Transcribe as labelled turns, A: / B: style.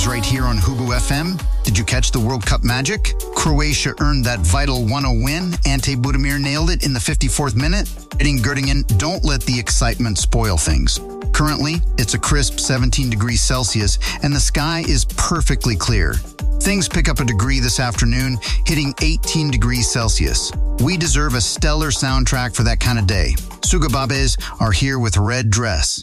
A: News right here on Hubu FM. Did you catch the World Cup magic? Croatia earned that vital 1-0 win. Ante Budimir nailed it in the 54th minute. Hitting Göttingen, don't let the excitement spoil things. Currently, it's a crisp 17 degrees Celsius and the sky is perfectly clear. Things pick up a degree this afternoon, hitting 18 degrees Celsius. We deserve a stellar soundtrack for that kind of day. Sugababes are here with Red Dress.